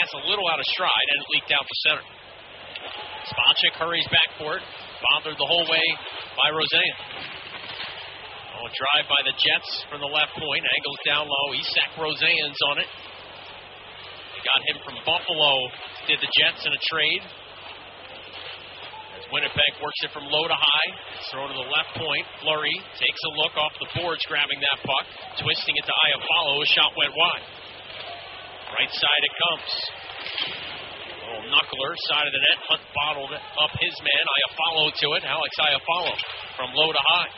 pass a little out of stride, and it leaked out to center. Spacek hurries back for it, bothered the whole way by Rosean. Drive by the Jets from the left point, angles down low. Isak Rosean's on it. They got him from Buffalo, did the Jets in a trade. As Winnipeg works it from low to high, throw to the left point. Fleury takes a look off the boards, grabbing that puck, twisting it to Iafallo. A shot went wide. Right side it comes. Little knuckler, side of the net. Hunt bottled up his man. Iafallo to it. Alex Iafallo from low to high.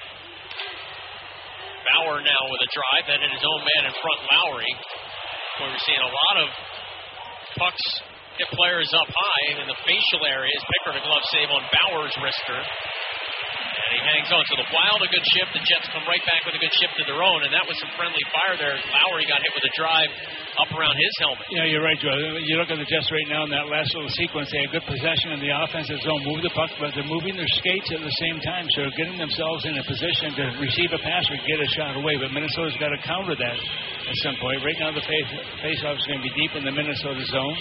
Bauer now with a drive, then in his own man in front, Lowry. We're seeing a lot of pucks hit players up high in the facial areas. Pickard a glove save on Bauer's wrister. And he hangs on to the Wild, a good shift. The Jets come right back with a good shift of their own, and that was some friendly fire there. Lowry got hit with a drive up around his helmet. Yeah, you're right, Joe. You look at the Jets right now in that last little sequence. They have good possession in the offensive zone, move the puck, but they're moving their skates at the same time, so they're getting themselves in a position to receive a pass or get a shot away. But Minnesota's got to counter that at some point. Right now, the face-off is going to be deep in the Minnesota zone.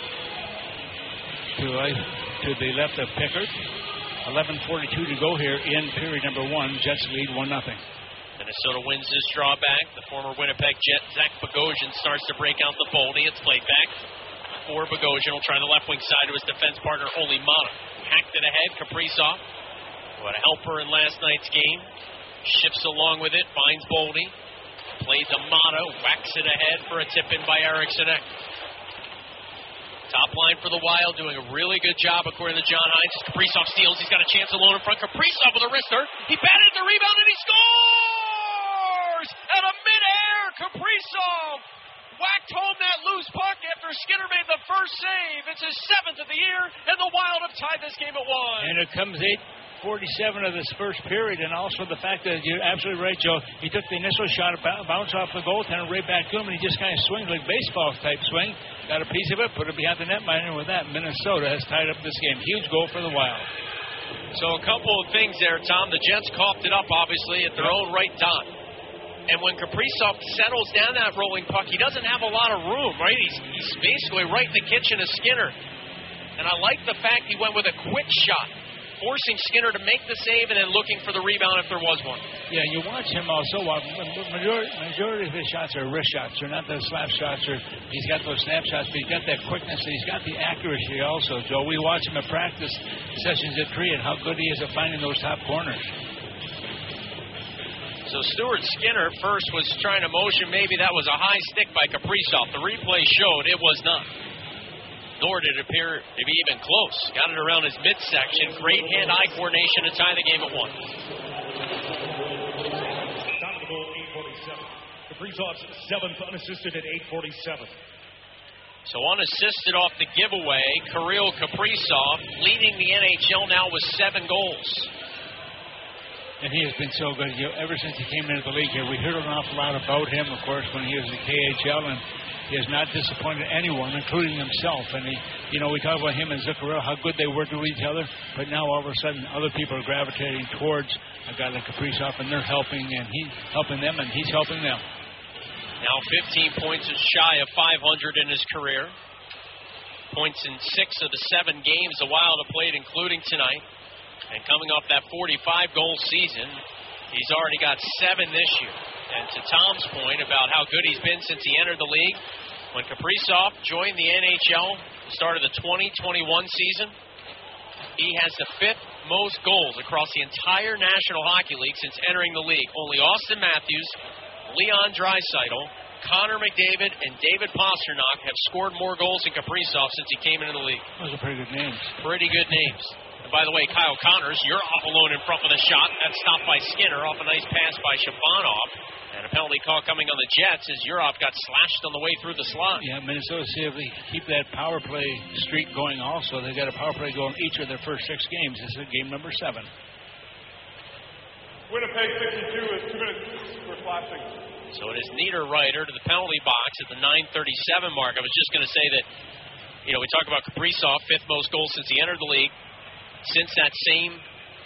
To the left of Pickard. 11:42 to go here in period number one. Jets lead 1-0. Minnesota wins this draw back. The former Winnipeg Jet, Zach Bogosian, starts to break out the Boldy. It's played back for Bogosian. Will try the left wing side to his defense partner, Oli Mata. Hacked it ahead. Kaprizov, who had a helper in last night's game, shifts along with it, finds Boldy. Played to Mata, whacks it ahead for a tip-in by Eriksson Ek. Top line for the Wild, doing a really good job according to John Hines. Kaprizov steals. He's got a chance alone in front. Kaprizov with a wrister. He batted the rebound and he scores! Out of midair, Kaprizov whacked home that loose puck after Skinner made the first save. It's his 7th of the year, and the Wild have tied this game at 1. And it comes 8:47 of this first period, and also the fact that you're absolutely right, Joe. He took the initial shot, bounced off the goaltender, right back to him, and he just kind of swings like baseball type swing. Got a piece of it, put it behind the netminder, and with that, Minnesota has tied up this game. Huge goal for the Wild. So a couple of things there, Tom. The Jets coughed it up, obviously, at their own right time. And when Kaprizov settles down that rolling puck, he doesn't have a lot of room, right? He's basically right in the kitchen of Skinner. And I like the fact he went with a quick shot, forcing Skinner to make the save and then looking for the rebound if there was one. Yeah, you watch him also. Majority of his shots are wrist shots. They're not the slap shots. He's got those snap shots, but he's got that quickness, and he's got the accuracy also, Joe. We watch him at practice sessions at Korea, how good he is at finding those top corners. So Stuart Skinner first was trying to motion. Maybe that was a high stick by Kaprizov. The replay showed it was not. Nor did it appear to be even close. Got it around his midsection. Great hand-eye coordination to tie the game at 1. Top of the goal, 8:47. Kaprizov's 7th unassisted at 8:47. So unassisted off the giveaway, Kirill Kaprizov leading the NHL now with 7 goals. And he has been so good. Ever since he came into the league here, we heard an awful lot about him, of course, when he was in KHL, and he has not disappointed anyone, including himself. And we talk about him and Zuccarello, how good they work with each other, but now all of a sudden other people are gravitating towards a guy like Kaprizov, and they're helping, and he's helping them, and he's helping them. Now 15 points is shy of 500 in his career. Points in 6 of the 7 games the Wild have played, including tonight. And coming off that 45-goal season, he's already got 7 this year. And to Tom's point about how good he's been since he entered the league, when Kaprizov joined the NHL, start of the 2021 season, he has the 5th most goals across the entire National Hockey League since entering the league. Only Austin Matthews, Leon Draisaitl, Connor McDavid, and David Pastrnak have scored more goals than Kaprizov since he came into the league. Those are pretty good names. Pretty good names. By the way, Kyle Connors, you're off alone in front with a shot. That's stopped by Skinner off a nice pass by Shabanov. And a penalty call coming on the Jets as Urov got slashed on the way through the slot. Yeah, Minnesota, see if they keep that power play streak going also. They've got a power play going each of their first 6 games. This is game number 7. Winnipeg 52 with 2 minutes for slashing. So it is Niederreiter to the penalty box at the 9:37 mark. I was just going to say that, we talk about Kaprizov, 5th most goals since he entered the league. Since that same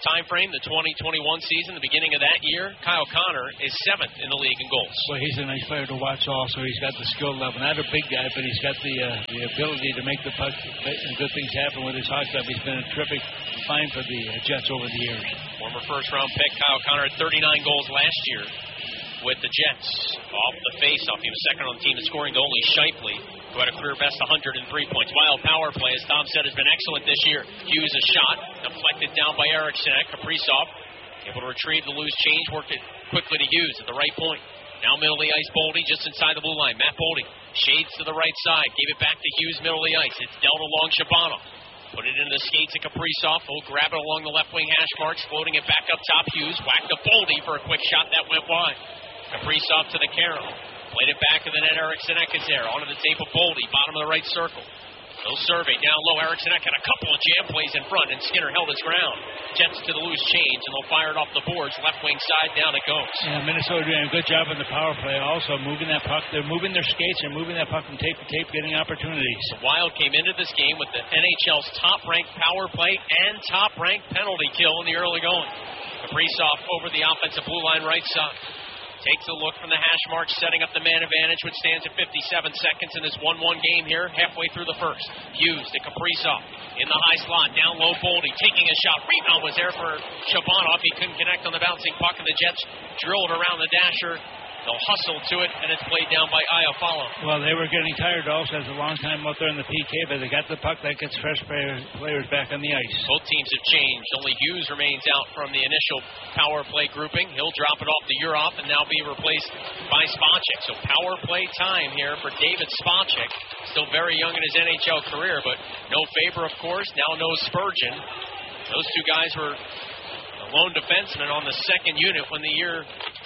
time frame, the 2021 season, the beginning of that year, Kyle Connor is 7th in the league in goals. Well, he's a nice player to watch also. He's got the skill level. Not a big guy, but he's got the ability to make the puck and good things happen with his hot glove. He's been a terrific find for the Jets over the years. Former first-round pick Kyle Connor had 39 goals last year with the Jets. Off the face-off, he was second on the team in scoring to only Shifley, who had a career-best 103 points. Wild power play, as Tom said, has been excellent this year. Hughes a shot, deflected down by Eriksson. Kaprizov able to retrieve the loose change, worked it quickly to Hughes at the right point. Now middle of the ice, Boldy just inside the blue line. Matt Boldy shades to the right side, gave it back to Hughes, middle of the ice. It's dealt along Shabano. Put it into the skates of Kaprizov. He'll grab it along the left wing hash marks, floating it back up top. Hughes whacked to Boldy for a quick shot that went wide. Kaprizov to the Karen. Played it back to the net. Eriksson Ek is there. Onto the tape of Boldy. Bottom of the right circle. He'll survey down low. Eriksson Ek had a couple of jam plays in front, and Skinner held his ground. Jets to the loose change, and they'll fire it off the boards. Left wing side, down it goes. Yeah, Minnesota doing a good job in the power play. Also moving that puck. They're moving their skates. They're moving that puck from tape to tape, getting opportunities. The Wild came into this game with the NHL's top-ranked power play and top-ranked penalty kill in the early going. Kaprizov over the offensive blue line right side. Takes a look from the hash mark, setting up the man advantage, which stands at 57 seconds in this 1-1 game here, halfway through the first. Hughes to Kaprizov in the high slot, down low, Boldy taking a shot. Rebound was there for Shabanov. He couldn't connect on the bouncing puck, and the Jets drilled around the dasher. They'll hustle to it, and it's played down by Iafallo. Well, they were getting tired also. It's a long time out there in the PK, but they got the puck. That gets fresh players back on the ice. Both teams have changed. Only Hughes remains out from the initial power play grouping. He'll drop it off to Urov and now be replaced by Spacek. So power play time here for David Spacek. Still very young in his NHL career, but no Faber, of course. Now no Spurgeon. Those two guys were the lone defensemen on the second unit when the year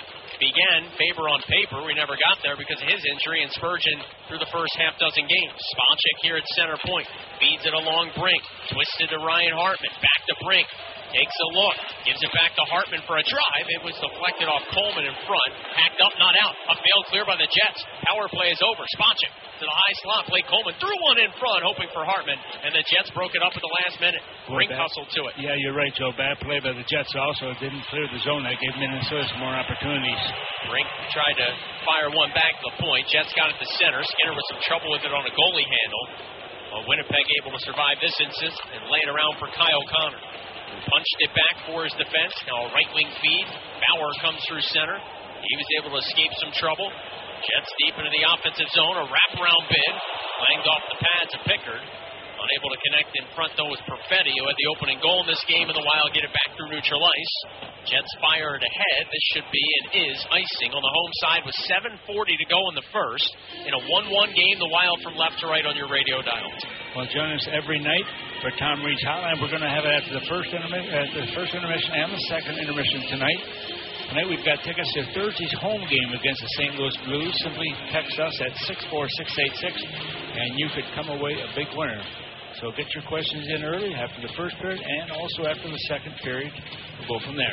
began. Faber on paper, we never got there because of his injury, and Spurgeon through the first half dozen games. Spacek here at center point, feeds it along Brink, twisted to Ryan Hartman, back to Brink, takes a look, gives it back to Hartman for a drive. It was deflected off Coleman in front, hacked up, not out. A failed clear by the Jets. Power play is over. Spacek to the high slot, played Coleman, threw one in front, hoping for Hartman, and the Jets broke it up at the last minute. Brink hustled to it. Yeah, you're right, Joe. Bad play by the Jets also. Didn't clear the zone. That gave Minnesota some more opportunities. Brink tried to fire one back to the point. Jets got it to center. Skinner with some trouble with it on a goalie handle. Winnipeg able to survive this instance and lay it around for Kyle Connor, who punched it back for his defense. Now a right wing feed. Bauer comes through center. He was able to escape some trouble. Jets deep into the offensive zone. A wraparound bid. Langed off the pads of Pickard. Unable to connect in front, though, with Perfetti, who had the opening goal in this game, and the Wild get it back through neutral ice. Jets fire it ahead. This should be and is icing on the home side with 7:40 to go in the first. In a 1-1 game, the Wild from left to right on your radio dial. Well, join us every night for Tom Reed's Hotline. We're going to have it after the first intermission and the second intermission tonight. Tonight we've got tickets to Thursday's home game against the St. Louis Blues. Simply text us at 64686, and you could come away a big winner. So get your questions in early after the first period and also after the second period. We'll go from there.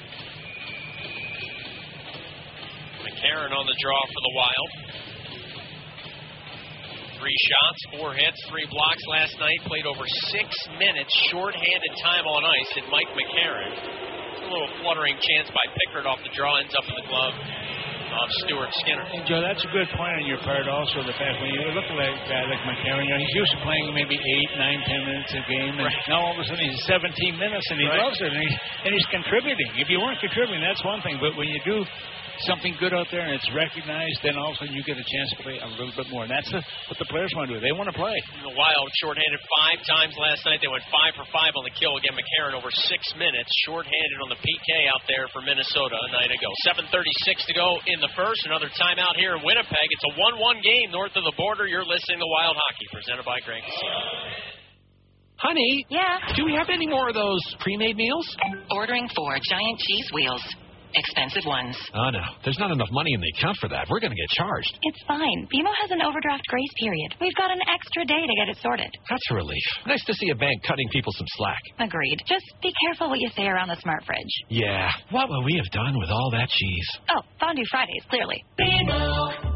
McCarron on the draw for the Wild. 3 shots, 4 hits, 3 blocks last night. Played over 6 minutes shorthanded time on ice in Mike McCarron. It's a little fluttering chance by Pickard off the draw, ends up in the glove of Stuart Skinner. And Joe, that's a good point on your part also, the fact when you look at a guy like McCarron, he's used to playing maybe 8, 9, 10 minutes a game, and now all of a sudden he's 17 minutes and he loves it, and he's contributing. If you weren't contributing, that's one thing, but when you do something good out there and it's recognized, then all of a sudden you get a chance to play a little bit more, and that's what the players want to do. They want to play. The Wild shorthanded 5 times last night. They went 5 for 5 on the kill. Again, McCarron over 6 minutes shorthanded on the PK out there for Minnesota a night ago. 7:36 to go in the first. Another timeout here in Winnipeg. It's a 1-1 game north of the border. You're listening to Wild Hockey, presented by Grand Casino. Honey? Yeah? Do we have any more of those pre-made meals? Ordering 4 giant cheese wheels. Expensive ones. Oh, no. There's not enough money in the account for that. We're going to get charged. It's fine. BMO has an overdraft grace period. We've got an extra day to get it sorted. That's a relief. Nice to see a bank cutting people some slack. Agreed. Just be careful what you say around the smart fridge. Yeah. What will we have done with all that cheese? Oh, Fondue Fridays, clearly. BMO.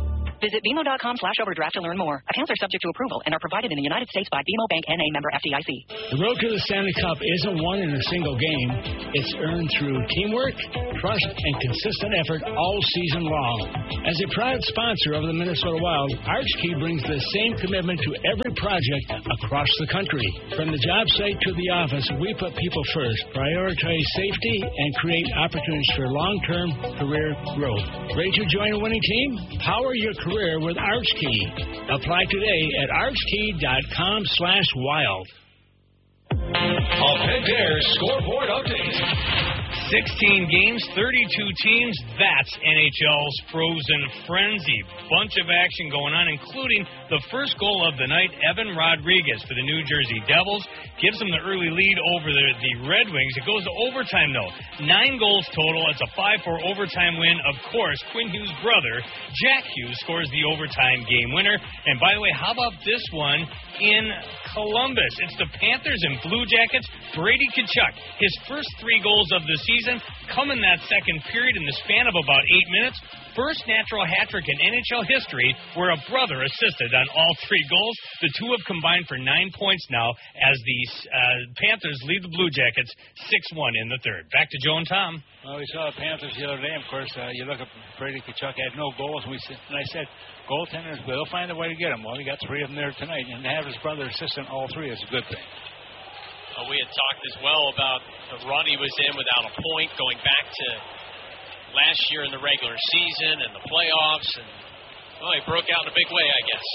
Visit BMO.com/overdraft to learn more. Accounts are subject to approval and are provided in the United States by BMO Bank N.A. member FDIC. The road to the Stanley Cup isn't won in a single game. It's earned through teamwork, trust, and consistent effort all season long. As a proud sponsor of the Minnesota Wild, Arch Key brings the same commitment to every project across the country. From the job site to the office, we put people first, prioritize safety, and create opportunities for long-term career growth. Ready to join a winning team? Power your career with Arch Key. Apply today at archkey.com/wild. A Pentair scoreboard update. 16 games, 32 teams. That's NHL's Frozen Frenzy. Bunch of action going on, including the first goal of the night. Evan Rodriguez for the New Jersey Devils gives them the early lead over the Red Wings. It goes to overtime, though. 9 goals total. It's a 5-4 overtime win. Of course, Quinn Hughes' brother, Jack Hughes, scores the overtime game winner. And by the way, how about this one in Columbus? It's the Panthers and Blue Jackets. Brady Tkachuk, his first 3 goals of the season come in that second period in the span of about 8 minutes. First natural hat trick in NHL history where a brother assisted on all 3 goals. The two have combined for 9 points now as the Panthers lead the Blue Jackets 6-1 in the third. Back to Joe and Tom. Well, we saw the Panthers the other day. Of course, you look at Brady Tkachuk had no goals, and I said, goaltenders, they'll find a way to get him. Well, he got 3 of them there tonight, and to have his brother assist on all 3 is a good thing. We had talked as well about the run he was in without a point, going back to last year in the regular season and the playoffs, and he broke out in a big way, I guess.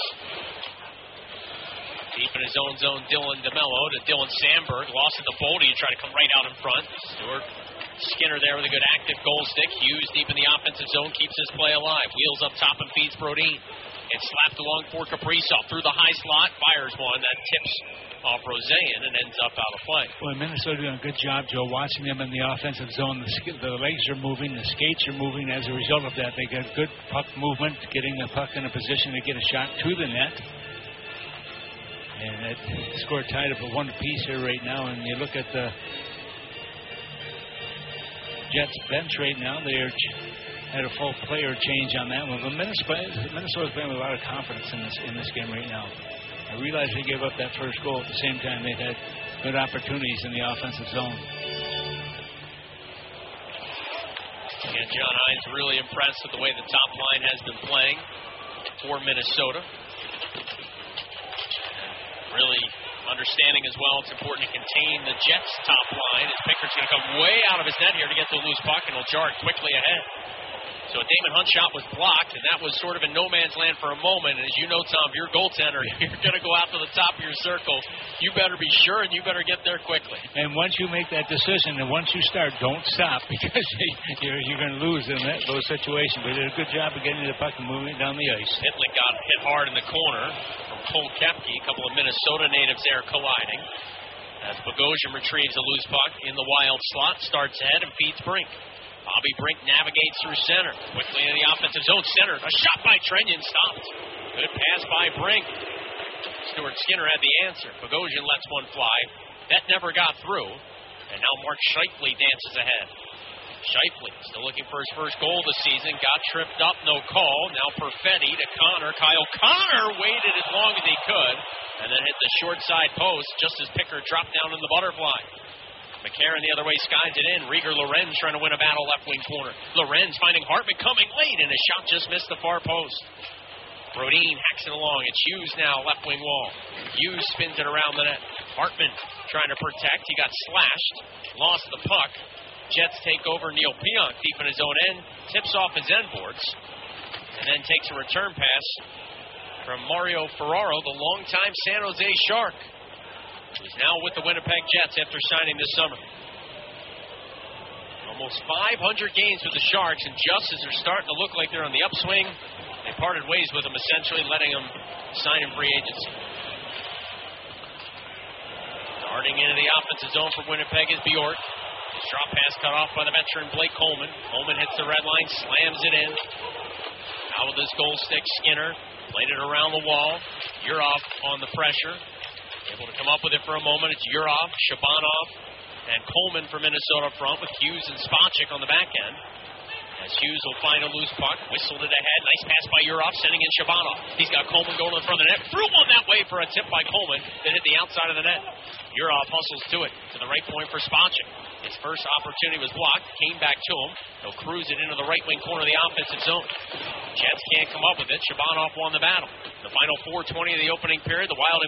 Deep in his own zone, Dylan DeMello to Dylan Sandberg, lost at the Boldy, tried to come right out in front. Stewart Skinner there with a good active goal stick. Hughes deep in the offensive zone, keeps his play alive. Wheels up top and feeds Brodin. It's slapped along for Kaprizov through the high slot, fires one that tips off Roseanne and ends up out of play. Well, Minnesota doing a good job, Joe, watching them in the offensive zone. The legs are moving, the skates are moving. As a result of that, they get good puck movement, getting the puck in a position to get a shot to the net. And it scored tied up at 1 apiece here right now. And you look at the Jets bench right now, they are had a full player change on that one. But Minnesota's playing with a lot of confidence in this game right now. I realize they gave up that first goal. At the same time, they've had good opportunities in the offensive zone. And John Hines really impressed with the way the top line has been playing for Minnesota. Really understanding as well it's important to contain the Jets' top line as Pickett's going to come way out of his net here to get to a loose puck, and he'll jar it quickly ahead. So a Damon Hunt shot was blocked, and that was sort of in no man's land for a moment. And as you know, Tom, if you're a goaltender, you're going to go out to the top of your circle. You better be sure, and you better get there quickly. And once you make that decision, and once you start, don't stop, because you're going to lose in those situations. But they did a good job of getting the puck and moving it down the ice. Hitler got hit hard in the corner from Cole Koepke. A couple of Minnesota natives there colliding. As Bogosian retrieves a loose puck in the Wild slot, starts ahead and feeds Brink. Bobby Brink navigates through center. Quickly in the offensive zone. Center. A shot by Trenyon stopped. Good pass by Brink. Stuart Skinner had the answer. Bogosian lets one fly. That never got through. And now Mark Scheifele dances ahead. Scheifele still looking for his first goal this season. Got tripped up. No call. Now Perfetti to Connor. Kyle Connor waited as long as he could. And then hit the short side post just as Pickard dropped down in the butterfly. McCarron the other way skies it in. Rieger Lorenz trying to win a battle left wing corner. Lorenz finding Hartman coming late, and his shot just missed the far post. Brodin hacks it along. It's Hughes now, left wing wall. Hughes spins it around the net. Hartman trying to protect. He got slashed. Lost the puck. Jets take over. Neil Pionk deep in his own end. Tips off his end boards. And then takes a return pass from Mario Ferraro, the longtime San Jose Shark. He's now with the Winnipeg Jets after signing this summer. Almost 500 games with the Sharks, and just as they're starting to look like they're on the upswing, they parted ways with him, essentially letting him sign in free agency. Darting into the offensive zone for Winnipeg is Bjork. His drop pass cut off by the veteran Blake Coleman. Coleman hits the red line, slams it in. Out with his goal stick, Skinner played it around the wall. Yurov on the pressure. Able to come up with it for a moment. It's Yurov, Shabanov, and Coleman for Minnesota front with Hughes and Spacek on the back end. As Hughes will find a loose puck, whistled it ahead. Nice pass by Urov, sending in Shabanov. He's got Coleman going to the front of the net. Threw one that way for a tip by Coleman, then hit the outside of the net. Urov hustles to it, to the right point for Spacek. His first opportunity was blocked, came back to him. He'll cruise it into the right wing corner of the offensive zone. Jets can't come up with it. Shabanov won the battle. The final 4:20 of the opening period, the Wild